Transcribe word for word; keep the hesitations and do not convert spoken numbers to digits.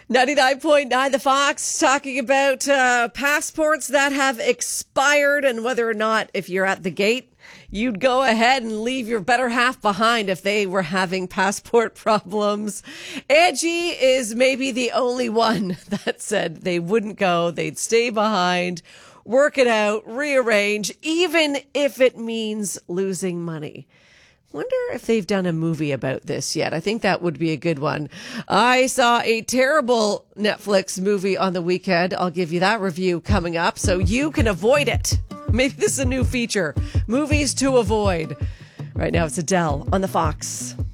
ninety-nine point nine The Fox, talking about uh, passports that have expired and whether or not, if you're at the gate, you'd go ahead and leave your better half behind if they were having passport problems. Angie is maybe the only one that said they wouldn't go. They'd stay behind, work it out, rearrange, even if it means losing money. Wonder if they've done a movie about this yet. I think that would be a good one. I saw a terrible Netflix movie on the weekend. I'll give you that review coming up so you can avoid it. Maybe this is a new feature. Movies to avoid. Right now it's Adele on The Fox.